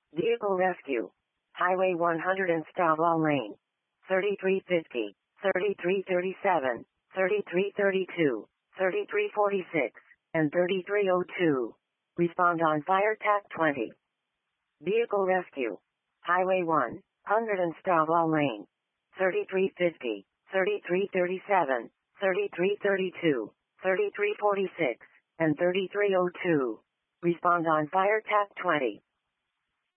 Vehicle rescue. Highway 100 and Stovall Lane. 3350, 3337, 3332, 3346, and 3302. Respond on fire TAC 20. Vehicle rescue. Highway 100 and Stovall Lane. 3350, 3337, 3332, 3346, and 3302. Respond on fire TAC 20.